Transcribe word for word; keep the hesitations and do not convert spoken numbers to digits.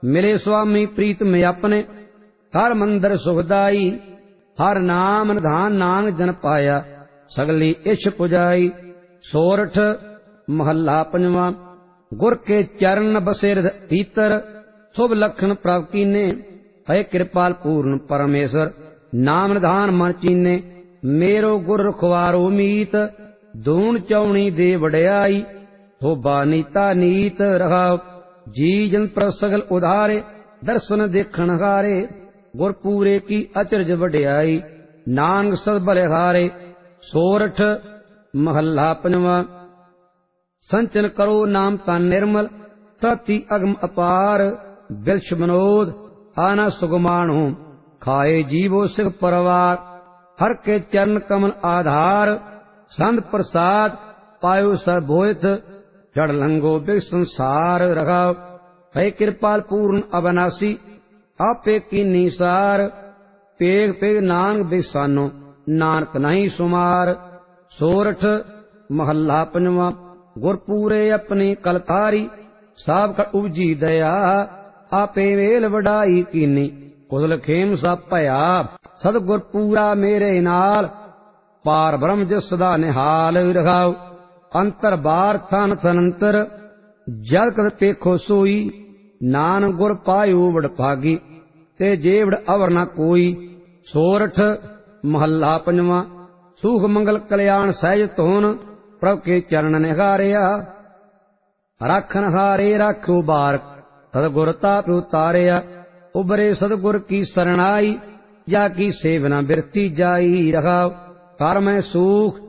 मिले स्वामी प्रीत में अपने हर मंदिर सुखदाई। हर नाम निधान नानक जन पाया सगली इछ पुजाई। सोरठ महला पंजवा। गुर के चरण बसे हृदय भीतर शुभ लखन प्रभ कीने। है कृपाल पूर्ण परमेश्वर नाम निधान मन चीने। मेरो गुर रखवारो मीत दून चौणी दे वड्याई। थोबा नीता नीत रहाओ जी जन पर सगल उधारे। दर्शन देखण हारे गुर पूरे की अचरज वड्याई। नानक सद बलिहारे। सोरठ महला पंजवा। संचन करो नाम तन निर्मल प्रति अगम अपार। बिलश मनोद आना सुगमाणु खाए जीवो सिख परवार। हर के चरण कमल आधार संत प्रसाद पायो सर्वोहित। जड़ लंगो बिग संसार रखाओ है कृपाल पूर्ण अविनाशी। आपे की निसार पेग पेग नानक बिसानो नानक नहीं सुमार। सोरठ महला पंजवा। गुरपूरे अपनी कलतारी साब का उपजी दया। आपे वेल वडाई कीनी कुदल खेम सा भया। सतगुर पूरा मेरे नाल पार ब्रह्म जिस सदा निहाल रखाओ। अंतर बार थन थनंतर जल कद पेखो सोई। नानक गुर पायो वड भागी ते जेवड़ अवर न कोई। सोरठ महला पंजवा। सुख मंगल कल्याण सहज धोन प्रभ के चरण निहारिया। राखन हारे राखो बारक सतगुर ताप उतारिया। उबरे सतगुर की शरणाई जा की सेवना बिरती जाई। रखाओ कर में सुख